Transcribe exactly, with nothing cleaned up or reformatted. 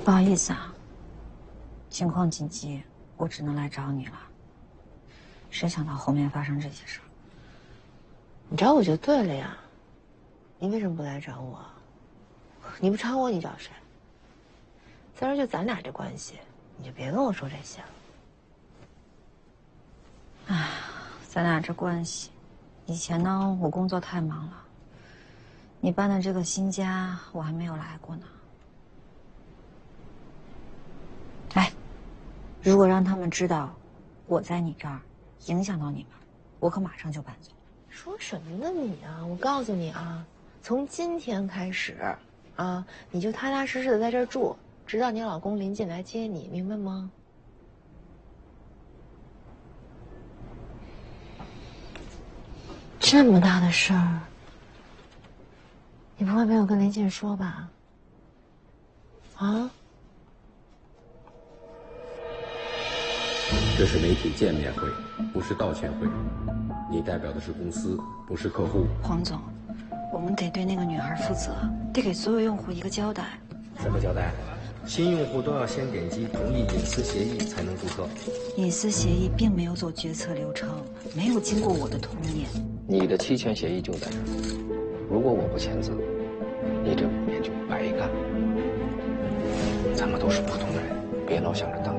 不好意思啊，情况紧急，我只能来找你了。谁想到后面发生这些事儿？ 你找我就对了呀，你为什么不来找我？你不找我，你找谁？再说就咱俩这关系，你就别跟我说这些了。 唉，咱俩这关系，以前呢我工作太忙了，你搬的这个新家我还没有来过呢。哎，如果让他们知道我在你这儿影响到你们，我可马上就搬走。 说什么呢你啊！我告诉你啊，从今天开始，啊，你就踏踏实实的在这儿住，直到你老公临近来接你，明白吗？这么大的事儿，你不会没有跟林静说吧？啊？ 这是媒体见面会，不是道歉会。你代表的是公司，不是客户。 黄总，我们得对那个女孩负责，得给所有用户一个交代。 怎么交代？新用户都要先点击同意隐私协议才能注册。 隐私协议并没有走决策流程，没有经过我的同意。 你的期权协议就在这儿，如果我不签字，你这五年就白干。咱们都是普通人，别老想着当